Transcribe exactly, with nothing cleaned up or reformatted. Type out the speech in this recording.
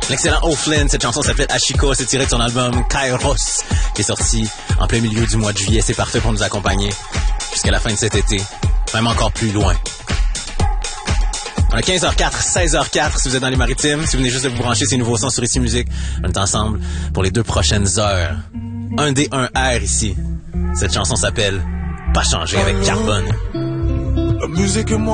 L'excellent O'Flynn, cette chanson s'appelle Ashiko, c'est tiré de son album Kairos, qui est sorti en plein milieu du mois de juillet. C'est parfait pour nous accompagner jusqu'à la fin de cet été, même encore plus loin. On a quinze heures quatre, seize heures quatre si vous êtes dans les Maritimes. Si vous venez juste de vous brancher ces nouveaux sons sur Ici Musique, on est ensemble pour les deux prochaines heures. un D un R ici. Cette chanson s'appelle Pas changer avec Carbone. La musique et moi